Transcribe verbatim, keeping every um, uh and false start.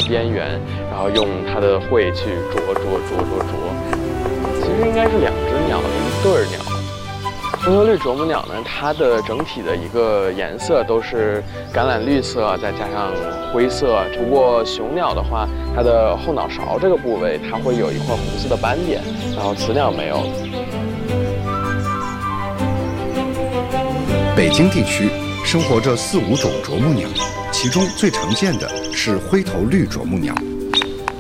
边缘，然后用它的喙去啄啄啄啄啄。其实应该是两只鸟，一对儿鸟。红头绿啄木鸟呢，它的整体的一个颜色都是橄榄绿色，再加上灰色。不过雄鸟的话，它的后脑勺这个部位它会有一块红色的斑点，然后雌鸟没有。 北京地区生活着四五种啄木鸟，其中最常见的是灰头绿啄木鸟。